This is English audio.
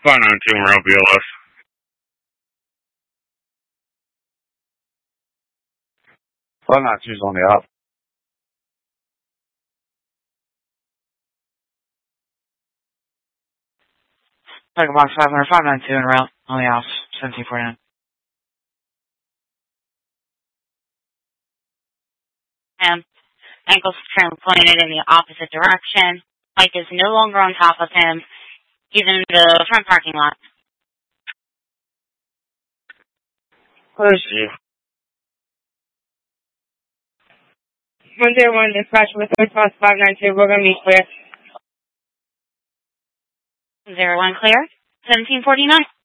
592 Monroe BLS. 592 is on the off. Tiger Box 500, 592 en route on the off, 1749. Ankles currently pointed in the opposite direction. Mike is no longer on top of him. He's in the front parking lot. Close you. 101, dispatch with response 592. We're going to be clear. 01 clear. 1749.